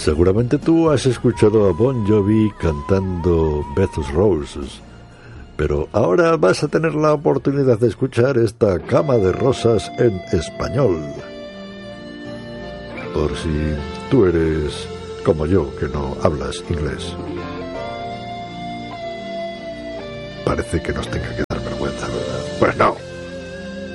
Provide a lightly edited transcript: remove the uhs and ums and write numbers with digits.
Seguramente tú has escuchado a Bon Jovi cantando Beth's Roses, pero ahora vas a tener la oportunidad de escuchar esta Cama de Rosas en español. Por si tú eres como yo, que no hablas inglés. Parece que nos tenga que